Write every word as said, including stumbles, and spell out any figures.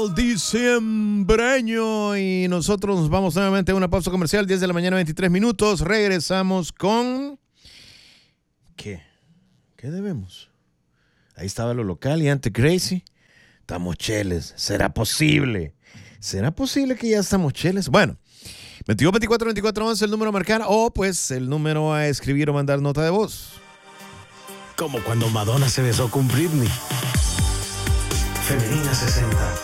Diciembreño, y nosotros nos vamos nuevamente a una pausa comercial. Diez de la mañana, veintitrés minutos. Regresamos con... ¿Qué? ¿Qué debemos? Ahí estaba lo local y ante Crazy. Estamos cheles. ¿Será posible? ¿Será posible que ya estamos cheles? Bueno, veintidós veinticuatro veinticuatro once el número a marcar, o pues el número a escribir o mandar nota de voz. Como cuando Madonna se besó con Britney. Femenina sesenta.